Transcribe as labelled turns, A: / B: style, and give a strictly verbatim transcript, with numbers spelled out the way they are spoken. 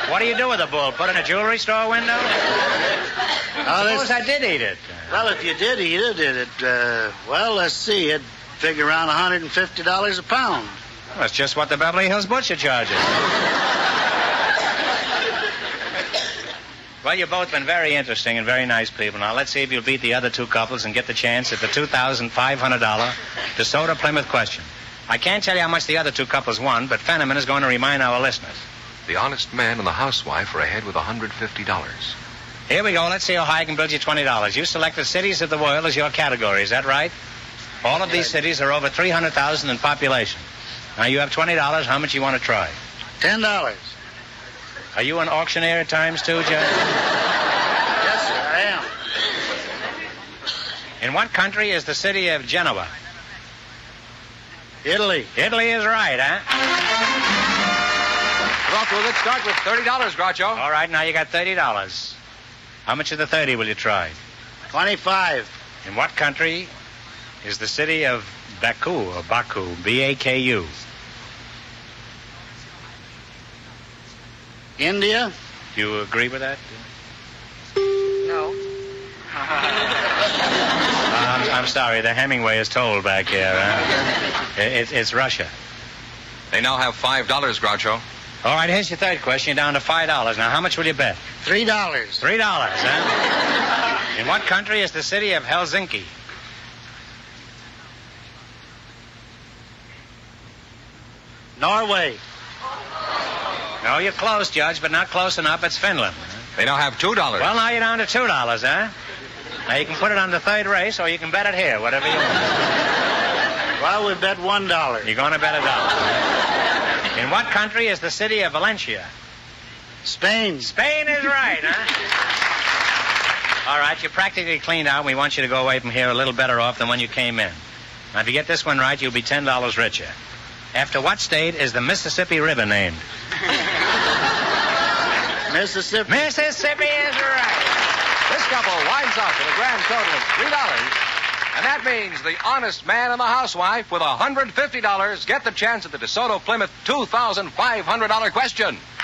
A: What do you do with a bull? Put it in a jewelry store window?
B: Oh,
A: Suppose I did eat it.
B: Well, if you did eat it, it, uh, well, let's see, it'd figure around one hundred fifty dollars a pound.
A: Well, that's just what the Beverly Hills butcher charges. Well, you've both been very interesting and very nice people. Now, let's see if you'll beat the other two couples and get the chance at the two thousand five hundred dollars DeSoto Plymouth question. I can't tell you how much the other two couples won, but Fenneman is going to remind our listeners.
C: The honest man and the housewife are ahead with one hundred fifty dollars.
A: Here we go. Let's see how high I can build you twenty dollars. You selected cities of the world as your category. Is that right? All of these cities are over three hundred thousand in population. Now, you have twenty dollars. How much you want to try?
B: ten dollars.
A: Are you an auctioneer at times, too, Judge?
B: Yes, sir, I am.
A: In what country is the city of Genoa?
B: Italy.
A: Italy is right, huh?
C: We're off to a good start with thirty dollars, Groucho.
A: All right, now you got thirty dollars. How much of the thirty will you try?
B: twenty-five.
A: In what country is the city of Baku, or Baku, B A K U?
B: India.
A: Do you agree with that?
D: No.
A: uh, I'm, I'm sorry, the Hemingway is told back here. Huh? It, it, it's Russia.
C: They now have five dollars, Groucho.
A: All right, here's your third question. You're down to five dollars. Now, how much will you bet?
B: Three dollars.
A: Three dollars, huh? In what country is the city of Helsinki?
B: Norway.
A: No, you're close, Judge, but not close enough. It's Finland.
C: They now have two dollars.
A: Well, now you're down to two dollars, huh? Now, you can put it on the third race, or you can bet it here, whatever you want.
B: Well, we bet one dollar.
A: You're going to bet a dollar. In what country is the city of Valencia?
B: Spain.
A: Spain is right, huh? All right, you're practically cleaned out. We want you to go away from here a little better off than when you came in. Now, if you get this one right, you'll be ten dollars richer. After what state is the Mississippi River named?
B: Mississippi.
A: Mississippi is right.
C: This couple winds up with a grand total of three dollars. And that means the honest man and the housewife with one hundred fifty dollars get the chance at the DeSoto Plymouth two thousand five hundred dollars question.